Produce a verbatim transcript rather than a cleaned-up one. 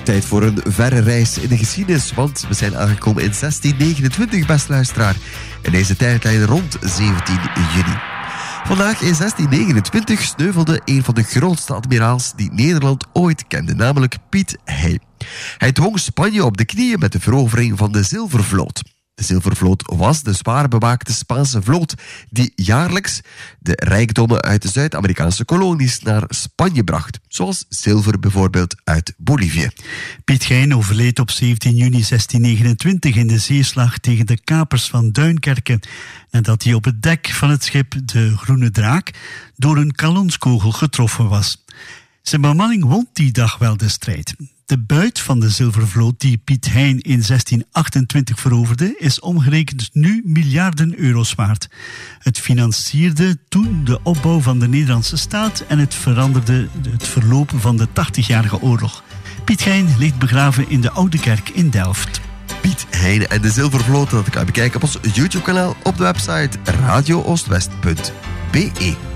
Tijd voor een verre reis in de geschiedenis, want we zijn aangekomen in zestien negenentwintig, beste luisteraar. In deze tijdlijn rond zeventien juni. Vandaag in zestien negenentwintig sneuvelde een van de grootste admiraals die Nederland ooit kende, namelijk Piet Hein. Hij dwong Spanje op de knieën met de verovering van de Zilvervloot. De Zilvervloot was de zwaar bewaakte Spaanse vloot die jaarlijks de rijkdommen uit de Zuid-Amerikaanse kolonies naar Spanje bracht, zoals zilver bijvoorbeeld uit Bolivie. Piet Hein overleed op zeventien juni zestien negenentwintig in de zeeslag tegen de kapers van Duinkerke, nadat hij op het dek van het schip de Groene Draak door een kanonskogel getroffen was. Zijn bemanning won die dag wel de strijd. De buit van de Zilvervloot die Piet Hein in zestien achtentwintig veroverde is omgerekend nu miljarden euro's waard. Het financierde toen de opbouw van de Nederlandse staat en het veranderde het verloop van de tachtigjarige oorlog. Piet Hein ligt begraven in de Oude Kerk in Delft. Piet Hein en de Zilvervloot, dat kan je bekijken op ons YouTube-kanaal op de website radio oostwest punt be.